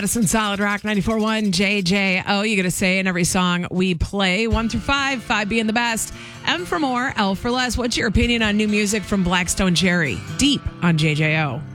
Madison Solid Rock 94.1 JJO. You got to say in every song we play 1 through 5, 5 being the best. M for more, L for less. What's your opinion on new music from Black Stone Cherry? Deep on JJO.